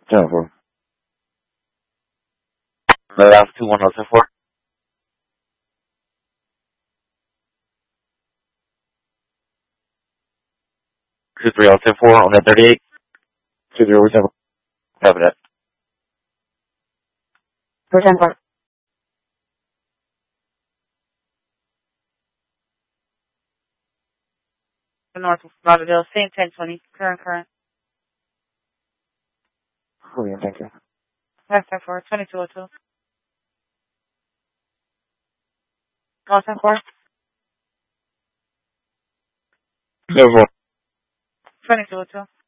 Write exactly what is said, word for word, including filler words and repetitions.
ten four. The last two one oh four. Two three oh ten four on that thirty-eight. Two zero ten four. Copy that. For ten four. North Lauderdale, same ten twenty, current, current. Brilliant, thank you. Five five four, twenty-two oh two. Call ten four. ten four. twenty-two oh two.